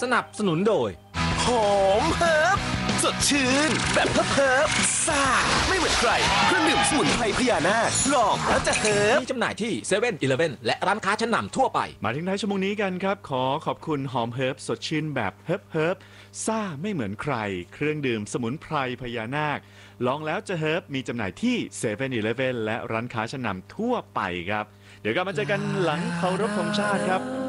สนับสนุนโดยหอมเฮิร์บสดชื่นแบบเฮิร์บซ่าไม่เหมือนใครเครื่องดื่มสมุนไพรพญานาคลองแล้วจะเฮิร์บมีจำหน่ายที่7 e เ e ่ e อและร้านค้าชั้นนำทั่วไปมาถึงท้ายชั่วโมงนี้กันครับขอขอบคุณหอมเฮิร์บสดชื่นแบบเฮิร์บซ่าไม่เหมือนใครเครื่องดื่มสมุนไพรพญานาคลองแล้วจะเฮิร์บมีจำหน่ายที่7 e เ e ่ e และร้านค้าชั้นนำทั่วไปครับเดี๋ยวกลับมาเจอกันหลังเคารพธงชาติครับ